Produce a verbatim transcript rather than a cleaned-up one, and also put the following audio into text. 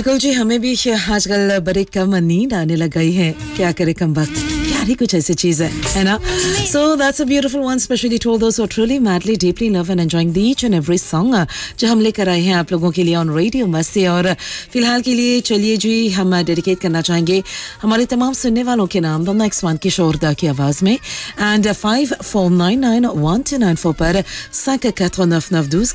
बिल्कुल जी, हमें भी आजकल बड़े कम नींद आने लग गई है। क्या करे कम वक्त, प्यार ही कुछ ऐसी चीज है, है ना? So that's a beautiful one, especially to all those who truly, madly, deeply love and enjoying the each and every song जो हम लेकर आए हैं आप लोगों के लिए ऑन रेडियो मस्ती। और फिलहाल के लिए चलिए जी, हम डेडिकेट करना चाहेंगे हमारे तमाम सुनने वालों के नाम द नेक्स्ट वन किशोर दा की आवाज में। And five four nine nine one two nine फोर पर cinq quatre neuf neuf douze